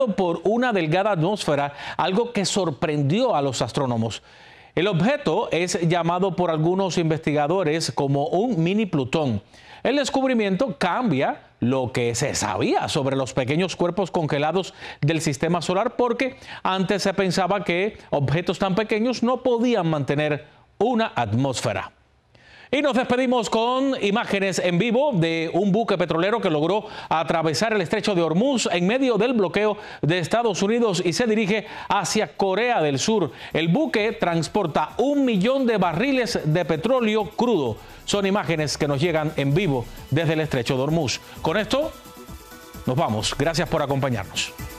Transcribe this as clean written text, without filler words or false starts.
por una delgada atmósfera, algo que sorprendió a los astrónomos. El objeto es llamado por algunos investigadores como un mini Plutón. El descubrimiento cambia lo que se sabía sobre los pequeños cuerpos congelados del sistema solar, porque antes se pensaba que objetos tan pequeños no podían mantener una atmósfera. Y nos despedimos con imágenes en vivo de un buque petrolero que logró atravesar el estrecho de Hormuz en medio del bloqueo de Estados Unidos y se dirige hacia Corea del Sur. El buque transporta 1 millón de barriles de petróleo crudo. Son imágenes que nos llegan en vivo desde el estrecho de Hormuz. Con esto nos vamos. Gracias por acompañarnos.